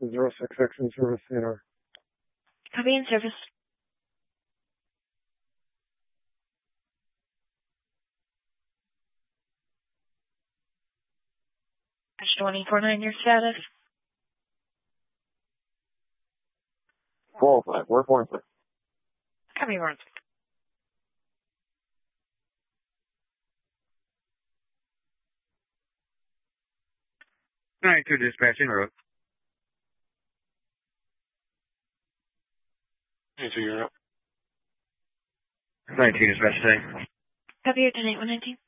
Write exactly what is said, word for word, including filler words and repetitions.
zero six six in service, C N R. Copy in service. twenty forty-nine, your status? four oh five, we're four oh five. Copy, Warren. nine two dispatch en route. nine two, you're up. nineteen dispatch today. Copy your ten eight one nineteen.